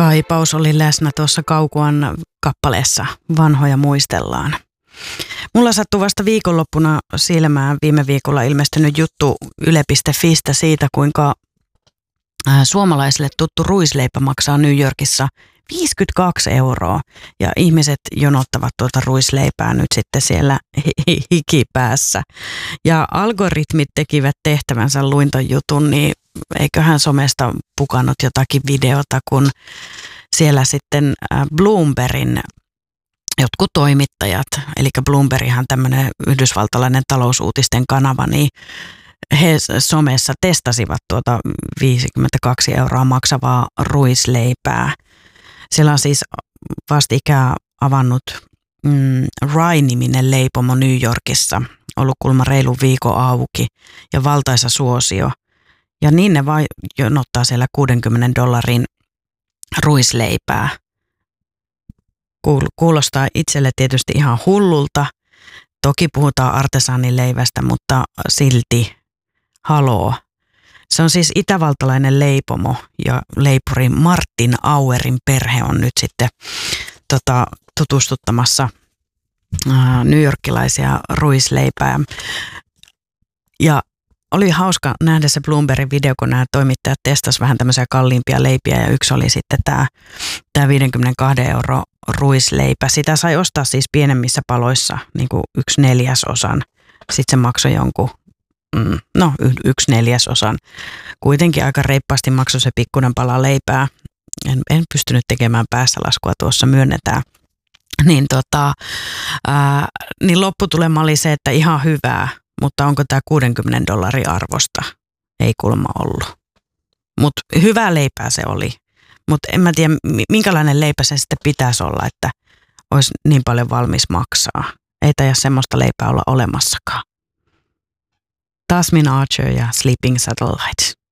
Kaipaus oli läsnä tuossa Kaukuan kappaleessa Vanhoja muistellaan. Mulla sattui vasta viikonloppuna silmään viime viikolla ilmestynyt juttu Yle.fistä siitä, kuinka suomalaisille tuttu ruisleipä maksaa New Yorkissa 52 € ja ihmiset jonottavat tuota ruisleipää nyt sitten siellä hikipäässä. Ja algoritmit tekivät tehtävänsä, luin ton jutun, niin eiköhän somesta pukannut jotakin videota, kun siellä sitten Bloombergin jotkut toimittajat, eli Bloomberghan tämmöinen yhdysvaltalainen talousuutisten kanava, niin he somessa testasivat tuota 52 € maksavaa ruisleipää. Siellä on siis vastikään avannut Rye-niminen leipomo New Yorkissa, ollut kulma reilun viikon auki ja valtaisa suosio. Ja niin ne vaan jonottaa siellä $60 ruisleipää. Kuulostaa itselle tietysti ihan hullulta. Toki puhutaan artesaanileivästä, mutta silti haloo. Se on siis itävaltalainen leipomo ja leipuri Martin Auerin perhe on nyt sitten tutustuttamassa newyorkilaisia ruisleipää. Ja oli hauska nähdä se Bloombergin video, kun nämä toimittajat testasivat vähän tämmöisiä kalliimpia leipiä ja yksi oli sitten tämä 52 € ruisleipä. Sitä sai ostaa siis pienemmissä paloissa, niin kuin 1/4. Sitten se maksoi jonkun 1/4. Kuitenkin aika reippaasti maksoi se pikkuinen pala leipää. En pystynyt tekemään päässä laskua, tuossa myönnetään. Niin lopputulema oli se, että ihan hyvää, mutta onko tämä $60 arvosta? Ei kuulemma ollut. Mutta hyvää leipää se oli. Mutta en mä tiedä, minkälainen leipä se sitten pitäisi olla, että olisi niin paljon valmis maksaa. Ei taida semmoista leipää olla olemassakaan. Tasmin Archer ja Sleeping Satellites.